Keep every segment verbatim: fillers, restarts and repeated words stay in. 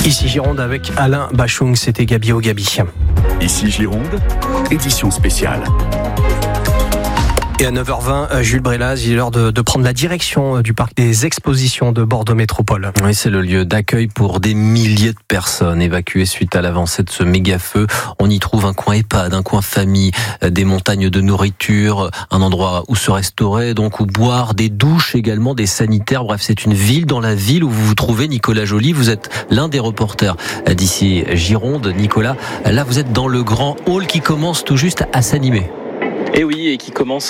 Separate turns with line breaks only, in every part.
Ici Gironde avec Alain Bachung, c'était Gabi au Gabi.
Ici Gironde, édition spéciale.
Et à neuf heures vingt, Jules Brélaz, il est l'heure de, de prendre la direction du parc des expositions de Bordeaux Métropole.
Oui, c'est le lieu d'accueil pour des milliers de personnes évacuées suite à l'avancée de ce méga feu. On y trouve un coin EHPAD, un coin famille, des montagnes de nourriture, un endroit où se restaurer, donc où boire, des douches également, des sanitaires. Bref, c'est une ville dans la ville où vous vous trouvez, Nicolas Joly. Vous êtes l'un des reporters d'ici Gironde. Nicolas, là vous êtes dans le grand hall qui commence tout juste à s'animer.
Et oui, et qui commence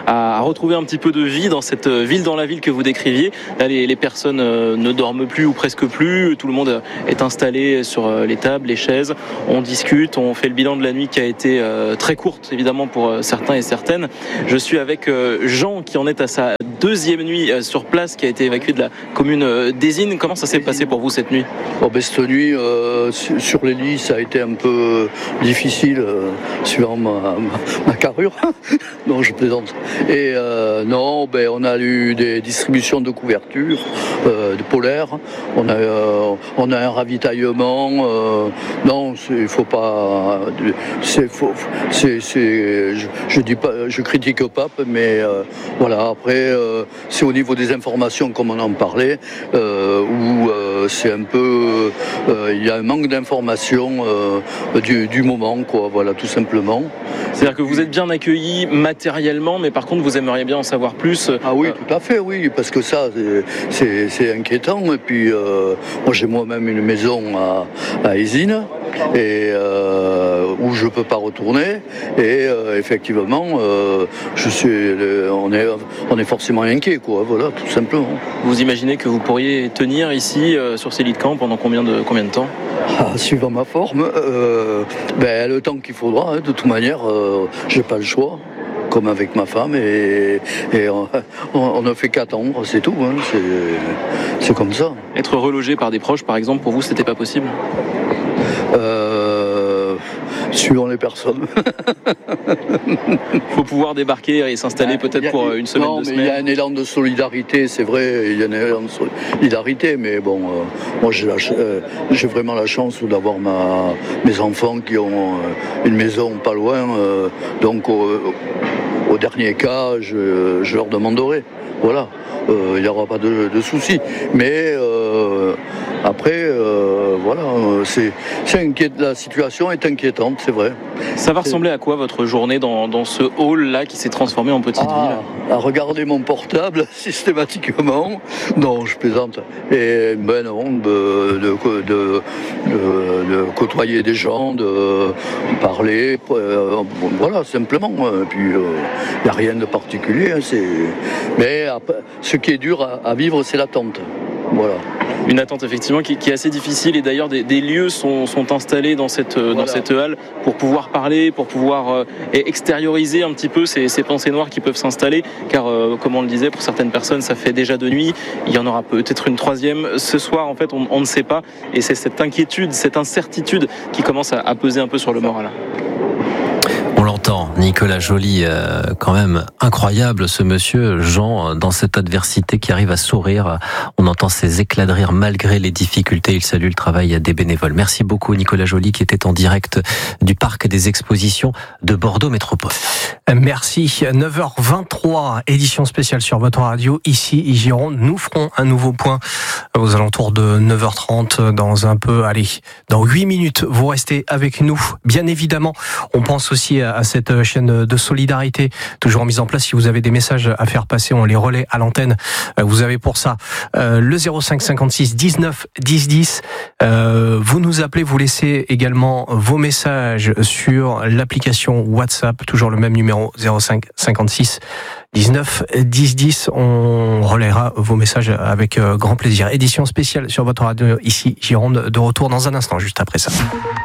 à retrouver un petit peu de vie dans cette ville dans la ville que vous décriviez. Là, les, les personnes ne dorment plus ou presque plus. Tout le monde est installé sur les tables, les chaises. On discute, on fait le bilan de la nuit qui a été très courte, évidemment, pour certains et certaines. Je suis avec Jean, qui en est à sa deuxième nuit sur place, qui a été évacué de la commune d'Ésine. Comment ça s'est passé pour vous cette nuit ?
Bon, ben, cette nuit, euh, sur les lits, ça a été un peu difficile, euh, suivant ma, ma, ma carrure. Non, je plaisante. Et euh, non, ben, on a eu des distributions de couvertures, euh, de polaires. On a, euh, on a un ravitaillement. Euh, non, il faut pas. C'est, faut, c'est, c'est, je, je dis pas, je critique pas, mais euh, voilà. Après, euh, c'est au niveau des informations, comme on en parlait, euh, où euh, c'est un peu, il euh, y a un manque d'informations euh, du, du moment, quoi. Voilà, tout simplement.
C'est-à-dire que vous êtes bien accueillis matériellement, mais par contre vous aimeriez bien en savoir plus.
Ah oui, tout à fait, oui, parce que ça c'est, c'est, c'est inquiétant. Et puis euh, moi j'ai moi-même une maison à, à Ésine et euh, où je peux pas retourner. Et euh, effectivement, euh, je suis, euh, on est, on est forcément inquiet, quoi. Voilà, tout simplement.
Vous imaginez que vous pourriez tenir ici euh, sur ces lits de camp pendant combien de combien de temps ?
Ah, suivant ma forme, euh, ben, le temps qu'il faudra. Hein, de toute manière, euh, j'ai pas le choix. Comme avec ma femme, et, et on, on ne fait qu'attendre, c'est tout, hein, c'est, c'est comme ça.
Être relogé par des proches, par exemple, pour vous, c'était pas possible ?
euh, Suivant les personnes.
Il faut pouvoir débarquer et s'installer ah, peut-être a, pour une semaine,
non,
deux
mais
semaines.
Il y a un élan de solidarité, c'est vrai, il y a un élan de solidarité, mais bon, euh, moi j'ai, la, euh, j'ai vraiment la chance d'avoir ma, mes enfants qui ont euh, une maison pas loin, euh, donc euh, au dernier cas, je, je leur demanderai. Voilà, il euh, n'y aura pas de, de soucis. Mais euh, après, euh, voilà, c'est, c'est inquiet, la situation est inquiétante, c'est vrai.
Ça va ressembler à quoi votre journée dans, dans ce hall-là qui s'est transformé en petite
ah,
ville ?
À regarder mon portable systématiquement. Non, je plaisante. Et ben non, de, de, de, de, de côtoyer des gens, de parler, euh, voilà, simplement. Et puis, il euh, n'y a rien de particulier. Hein, c'est... Mais ce qui est dur à, à vivre, c'est l'attente. Voilà.
Une attente effectivement qui, qui est assez difficile, et d'ailleurs des, des lieux sont, sont installés dans cette, voilà. dans cette halle pour pouvoir parler, pour pouvoir euh, extérioriser un petit peu ces, ces pensées noires qui peuvent s'installer, car euh, comme on le disait, pour certaines personnes ça fait déjà deux nuits, il y en aura peut-être une troisième ce soir, en fait on, on ne sait pas, et c'est cette inquiétude, cette incertitude qui commence à, à peser un peu sur le moral.
On l'entend, Nicolas Joly, euh, quand même incroyable ce monsieur, Jean, dans cette adversité qui arrive à sourire. On entend ses éclats de rire malgré les difficultés. Il salue le travail des bénévoles. Merci beaucoup Nicolas Joly qui était en direct du parc des expositions de Bordeaux Métropole.
Merci. neuf heures vingt-trois, édition spéciale sur votre radio, ici Gironde. Nous ferons un nouveau point aux alentours de neuf heures trente dans un peu, allez, dans huit minutes. Vous restez avec nous. Bien évidemment, on pense aussi à cette chaîne de solidarité, toujours en mise en place. Si vous avez des messages à faire passer, on les relaie à l'antenne. Vous avez pour ça euh, le zéro cinq cinquante-six dix-neuf dix dix. Euh, vous nous appelez, vous laissez également vos messages sur l'application WhatsApp, toujours le même numéro, zéro cinq cinquante-six dix-neuf dix dix. On relaiera vos messages avec grand plaisir. Édition spéciale sur votre radio, ici Gironde, de retour dans un instant, juste après ça.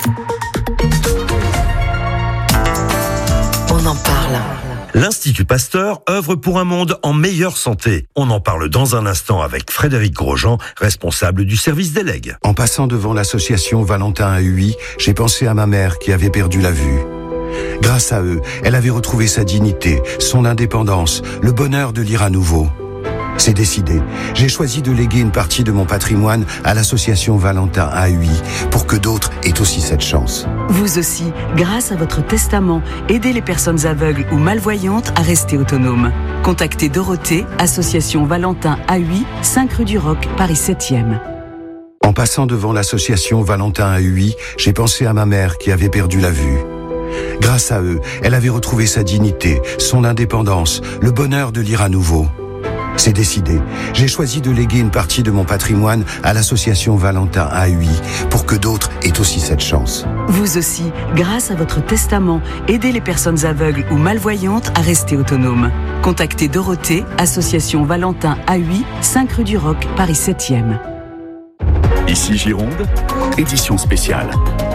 On en parle.
L'Institut Pasteur œuvre pour un monde en meilleure santé. On en parle dans un instant avec Frédéric Grosjean, responsable du service des legs.
En passant devant l'association Valentin A U I, j'ai pensé à ma mère qui avait perdu la vue. Grâce à eux, elle avait retrouvé sa dignité, son indépendance, le bonheur de lire à nouveau. C'est décidé. J'ai choisi de léguer une partie de mon patrimoine à l'association Valentin A U I pour que d'autres aient aussi cette chance.
Vous aussi, grâce à votre testament, aidez les personnes aveugles ou malvoyantes à rester autonomes. Contactez Dorothée, association Valentin A U I, cinq rue du Roc, Paris septième.
En passant devant l'association Valentin A U I, j'ai pensé à ma mère qui avait perdu la vue. Grâce à eux, elle avait retrouvé sa dignité, son indépendance, le bonheur de lire à nouveau. C'est décidé. J'ai choisi de léguer une partie de mon patrimoine à l'association Valentin A U I pour que d'autres aient aussi cette chance.
Vous aussi, grâce à votre testament, aidez les personnes aveugles ou malvoyantes à rester autonomes. Contactez Dorothée, association Valentin A U I, cinq rue du Roc, Paris septième.
Ici Gironde, édition spéciale.